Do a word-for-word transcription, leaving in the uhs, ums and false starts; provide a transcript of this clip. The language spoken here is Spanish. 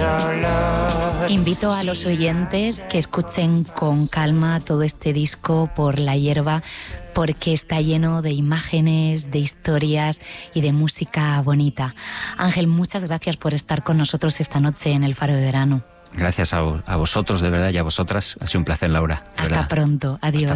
Invito a los oyentes que escuchen con calma todo este disco Por la hierba, porque está lleno de imágenes, de historias y de música bonita. Ángel, muchas gracias por estar con nosotros esta noche en el Faro de Verano. Gracias a, a vosotros, de verdad, y a vosotras. Ha sido un placer, Laura. Hasta verdad. Pronto. Adiós. Hasta